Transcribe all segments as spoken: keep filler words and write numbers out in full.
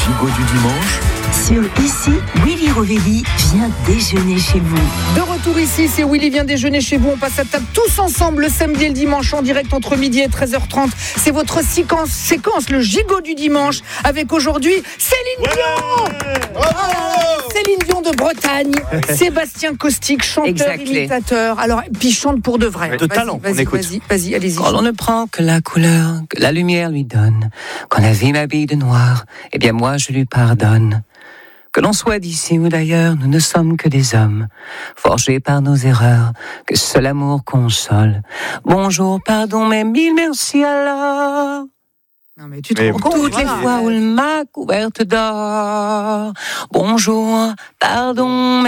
gigot du dimanche. Sur Ici, Willy Rovelli vient déjeuner chez vous. De retour ici, c'est Willy vient déjeuner chez vous. On passe à table tous ensemble le samedi et le dimanche en direct entre midi et treize heures trente. C'est votre séquence, séquence le gigot du dimanche avec aujourd'hui Céline Dion. Ouais oh Céline Dion de Bretagne, Sébastien Caustic, chanteur, exact. Imitateur. Alors, puis chante pour de vrai. De vas-y, talent, vas-y, on écoute. Vas-y, vas-y, allez-y. Quand on ne prend que la couleur que la lumière lui donne, quand la vie m'habille de noir, eh bien moi je lui pardonne. Que l'on soit d'ici ou d'ailleurs, nous ne sommes que des hommes, forgés par nos erreurs, que seul amour console. Bonjour, pardon, mais mille merci alors. Non, mais tu te Mais rends compte, Toutes les voilà. fois où il m'a couverte d'or. Bonjour, pardon,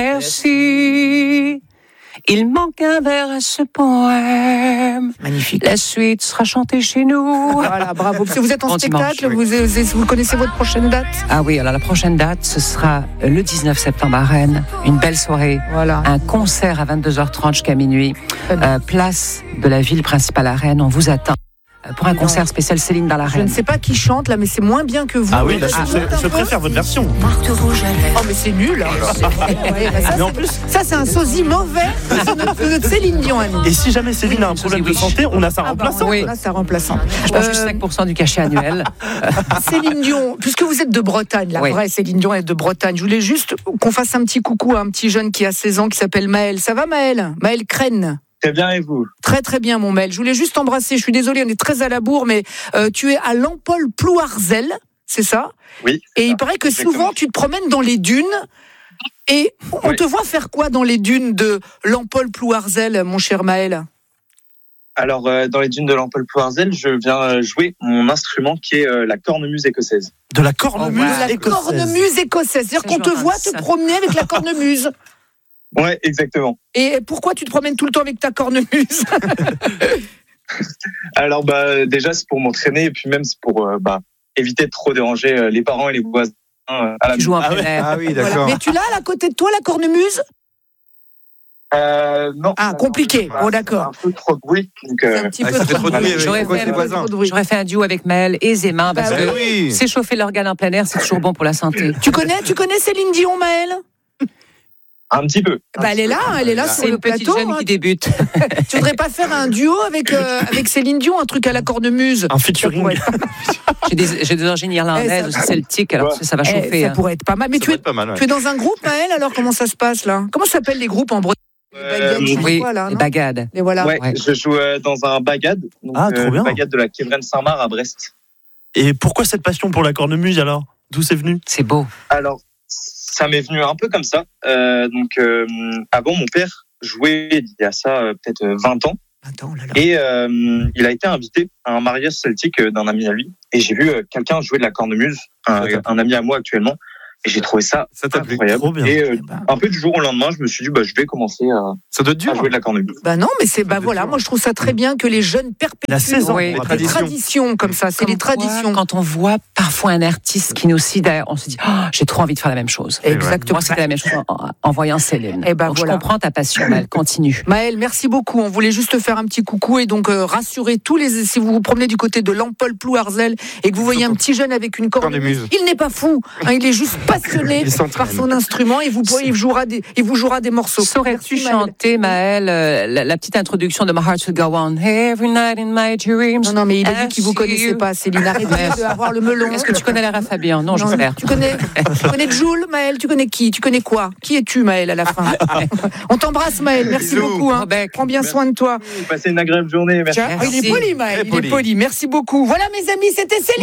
merci. Il manque un vers à ce poème. Magnifique. La suite sera chantée chez nous. Voilà, bravo. Parce que vous êtes en Bon spectacle, dimanche, vous, vous, vous connaissez votre prochaine date? Ah oui, alors la prochaine date, ce sera le dix-neuf septembre à Rennes. Une belle soirée. Voilà. Un concert à vingt-deux heures trente jusqu'à minuit. Euh, place de la ville principale à Rennes. On vous attend pour un concert spécial Céline dans Je l'arène. ne sais pas qui chante là, mais c'est moins bien que vous. Ah oui, là, Ah, je, je- je préfère votre version. Oh mais c'est nul. Ouais, bah ça, Mais en c'est- plus- ça c'est un sosie mauvais de notre, de notre Céline Dion. Annie. Et si jamais Céline a un problème de santé, on a sa Ah bah, remplaçante. oui. Là, c'est remplaçant. Je mange Euh, juste cinq pour cent du cachet annuel. Céline Dion, puisque vous êtes de Bretagne, la Oui. vraie Céline Dion est de Bretagne, je voulais juste qu'on fasse un petit coucou à un petit jeune qui a seize ans qui s'appelle Maël. Ça va Maël? Maël Crène. Très bien, et vous? Très très bien mon Maël. Je voulais juste t'embrasser, je suis désolée, on est très à la bourre, mais euh, tu es à Lampol-Plouarzel, c'est ça? Oui. Et il paraît que Exactement. souvent tu te promènes dans les dunes et on Oui. te voit faire quoi dans les dunes de Lampol-Plouarzel, mon cher Maël? Alors, euh, dans les dunes de Lampol-Plouarzel, je viens euh, jouer mon instrument qui est euh, la cornemuse écossaise. De la cornemuse Oh, wow. La écossaise. cornemuse écossaise, c'est-à-dire Ça, qu'on je te vois voit ça. te promener avec la cornemuse. Ouais, exactement. Et pourquoi tu te promènes tout le temps avec ta cornemuse? Alors, bah, déjà, c'est pour m'entraîner et puis même c'est pour euh, bah, éviter de trop déranger euh, les parents et les voisins euh, à la Tu joues en Ah plein ouais. air. Ah oui, Voilà. d'accord. Mais tu l'as à côté de toi, la cornemuse? Euh, non. Ah, compliqué. Voilà, Oh, d'accord. c'est un peu trop de bruit. Donc, C'est euh, un petit Ah, peu ça fait trop de bruit avec J'aurais pourquoi fait tes un peu voisins. de bruit. J'aurais fait un duo avec Maël aisément parce Bah que oui. s'échauffer l'organe en plein air, c'est toujours bon pour la santé. Tu connais, tu connais Céline Dion, Maël? un petit peu. Bah, elle est là, elle est là sur C'est le une petite plateau. jeune hein. qui débute. Tu voudrais pas faire un duo avec, euh, avec Céline Dion, un truc à la cornemuse? Un Ça featuring. pourrait être- J'ai des, j'ai des origines irlandaises, Eh, ça- aussi celtiques, alors Ouais. ça, ça va Eh, chauffer. ça hein. pourrait être pas mal. Mais Ça tu peut es, être pas mal, ouais. tu es dans un groupe, Maël, alors comment ça se passe là? Comment s'appellent les groupes en Bretagne? Les Euh, baguettes, je sais Oui, quoi, là, les non bagades. Et voilà. Ouais, Ouais. je joue euh, dans un bagad. Donc, Ah, trop euh, bien. le bagad de la Quévren Saint-Marc à Brest. Et pourquoi cette passion pour la cornemuse alors? D'où c'est venu? C'est beau. Alors, ça m'est venu un peu comme ça. Euh, donc, euh, avant, mon père jouait il y a ça euh, peut-être euh, vingt ans. Attends, là, là. Et euh, il a été invité à un mariage celtique euh, d'un ami à lui. Et j'ai vu euh, quelqu'un jouer de la cornemuse, un, un ami à moi actuellement. Et j'ai trouvé ça Ça t'a plu. incroyable. Trop bien. Et euh, Eh ben, un peu du jour au lendemain, je me suis dit, bah, je vais commencer à, Ça doit être dur. à jouer de la cornemuse. bah non, mais c'est bah doit être voilà, dur. moi je trouve ça très bien que les jeunes Il a perpétuent seize ans. Oui. Les les traditions. traditions comme ça, c'est Comme les traditions. quoi, quand on voit parfois un artiste qui nous sidère, on se dit oh, j'ai trop envie de faire la même chose. Exactement. Moi, c'était la même chose en, en voyant Céline. Eh ben, donc, voilà. je comprends ta passion, mais elle continue. Maël, merci beaucoup. On voulait juste faire un petit coucou et donc euh, rassurer tous les. Si vous vous promenez du côté de Lampol-Plouarzel et que vous voyez un petit jeune avec une cornemuse, Cornemuse. il n'est pas fou. Hein, il est juste passionné Il s'entraîne. par son instrument et vous pourrez, il jouera des, il vous jouera des morceaux. Saurais-tu Merci, Maël. chanter, Maël, euh, la, la petite introduction de My Heart Will Go On? Every night in my dreams. Non, non, mais il a dit qu'il vous I see connaissait you. pas, Céline. Arrêtez d'avoir le melon. Est-ce que tu connais Lara Fabian? Non, Non, j'espère. Tu connais, tu connais Jules, Maël? Tu connais qui? Tu connais quoi? Qui es-tu, Maël, à la fin? On t'embrasse, Maël. Merci Bisous. beaucoup. Hein. Rebecca. Prends bien soin de toi. Passez une agréable journée. Merci. Tiens, il est Merci. poli, Maël. Très Il est poli. poli. Merci beaucoup. Voilà, mes amis, c'était Céline.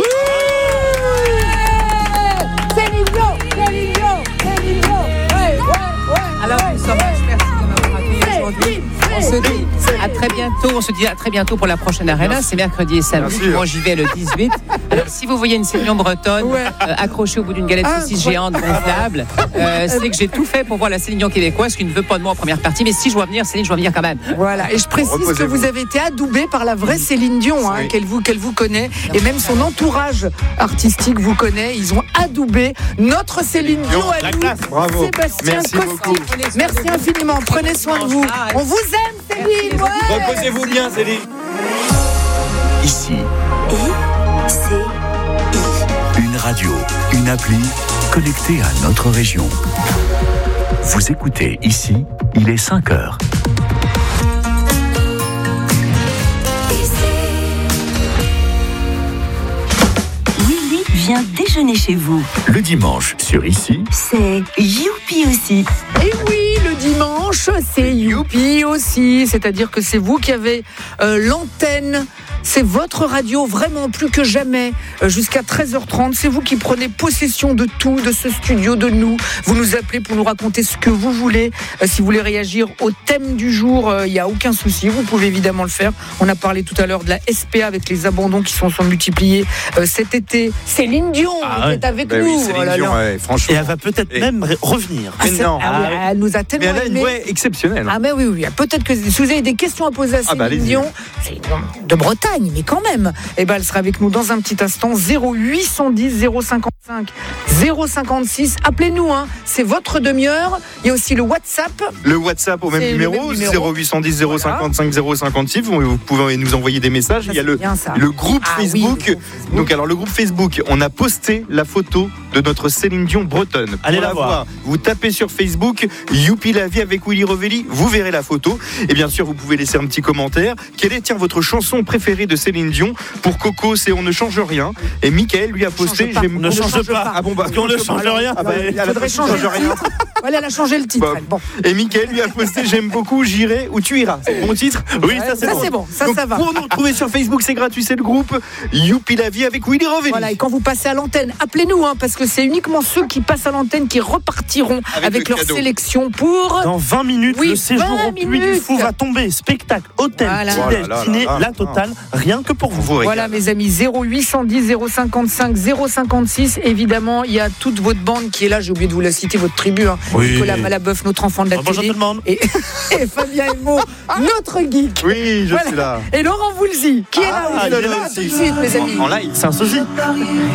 Céline Dion, Céline Dion, Céline Dion. Ouais, ouais, ouais. Alors, nous sommes merci de m'avoir accueilli aujourd'hui. On se dit à très bientôt. On se dit à très bientôt pour la prochaine Arena. C'est mercredi et samedi. Bien sûr. Moi, j'y vais le dix-huit. Alors, si vous voyez une Céline bretonne Ouais. euh, accrochée au bout d'une galette de saucisse géante gonflable, euh, c'est que j'ai tout fait pour voir la Céline Dion québécoise qui ne veut pas de moi en première partie. Mais si je dois venir, Céline, je dois venir quand même. Voilà, et je précise que Reposez-vous. vous avez été adoubé par la vraie Céline Dion, hein, Oui. qu'elle vous, qu'elle vous connaît, et même son entourage artistique vous connaît. Ils ont adoubé notre Céline Dion à la nous, classe. Bravo. Sébastien Merci Caustic. beaucoup. Merci infiniment, prenez soin de vous. On vous aime, Céline. Ouais. Reposez-vous bien, Céline. Ici, Et c'est une Radio, une appli connectée à notre région. Vous écoutez ici, il est cinq heures. Willy vient déjeuner chez vous. Le dimanche, sur ici, C'est youpi aussi. Et oui, le dimanche, c'est youpi aussi. C'est-à-dire que c'est vous qui avez euh, l'antenne. C'est votre radio, vraiment plus que jamais, euh, jusqu'à treize heures trente. C'est vous qui prenez possession de tout, de ce studio, de nous. Vous nous appelez pour nous raconter ce que vous voulez. Euh, si vous voulez réagir au thème du jour, il euh, n'y a aucun souci. Vous pouvez évidemment le faire. On a parlé tout à l'heure de la S P A avec les abandons qui sont, sont multipliés euh, cet été. Céline Dion Ah est ouais. avec Ben nous. oui, Céline Oh là Dion, là. ouais, franchement. Et elle va peut-être Et- même ré- revenir. Ah, c'est- non. ah oui, Ah elle nous a Mais tellement elle a une aimés. voix exceptionnelle. Ah mais oui, oui, peut-être que si vous avez des questions à poser à Ah bah, Céline allez-y. Dion, c'est de Bretagne, mais quand même, eh ben, elle sera avec nous dans un petit instant. Zéro huit un zéro zéro cinquante-cinq zéro cinquante-six. Appelez-nous, hein. C'est votre demi-heure. Il y a aussi le WhatsApp. Le WhatsApp au même C'est le numéro, même numéro. zéro huit un zéro zéro cinquante-cinq zéro cinquante-six. Vous, vous pouvez nous envoyer des messages. Ça, Il y a c'est le, bien, ça. le groupe Ah oui, Facebook. le groupe Facebook. Donc alors le groupe Facebook, on a posté la photo de notre Céline Dion bretonne. Allez Pour la voir. Vous tapez sur Facebook Youpi la vie avec Willy Revelli, vous verrez la photo. Et bien sûr, vous pouvez laisser un petit commentaire. Quelle est tiens votre chanson préférée de Céline Dion? Pour Coco, c'est On ne change rien. Et Mickaël lui a posté change pas. J'aime On ne beaucoup- change pas. Ah bon bah Parce qu'on ne change rien. Ah bah, Ouais. il y a la Faudrait chanson changer change le rien. titre. Voilà, elle a changé le titre. Bon. elle. Bon. Et Mickaël lui a posté J'aime beaucoup, j'irai où tu iras. C'est le bon titre. Oui, ça c'est ça bon. c'est bon, ça Donc, ça va. pour nous retrouver sur Facebook, c'est gratuit, c'est le groupe Youpi la vie avec Willy Revelli. Voilà, et quand vous passez à l'antenne, appelez-nous, hein, parce que c'est uniquement ceux qui passent à l'antenne qui repartiront Avec avec, le leur cadeau. sélection pour. Dans vingt minutes, Oui, le séjour vingt au Puy du minutes. Fou va tomber. Spectacle, hôtel, Voilà. petit-déj, Oh là là dîner, là là. la totale, rien que pour vous. vous Voilà régale. mes amis, zéro huit un zéro zéro cinquante-cinq zéro cinquante-six. Évidemment, il y a toute votre bande qui est là. J'ai oublié de vous la citer, votre tribu. Hein. Oui. Nicolas Malabeuf, notre enfant de la Ah, bonjour télé. tout le monde. Et, et Fabien Elmo, notre geek. Oui, je Voilà. suis là. Et Laurent Voulzy, qui est là Ah, aussi. il est là Là, aussi. tout de suite, mes amis. En live. C'est un sosie.